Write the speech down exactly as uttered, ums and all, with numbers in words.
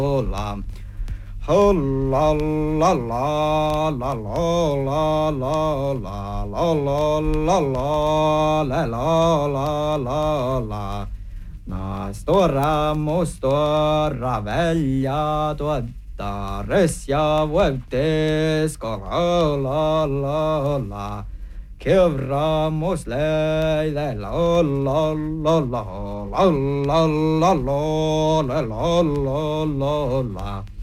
la. Ho la la la la la la la la la la la la la la la la. Na stora mu stora välja tuotta rösja vuotes la la la la. Kevramus leile la la la la la la la la la la la la.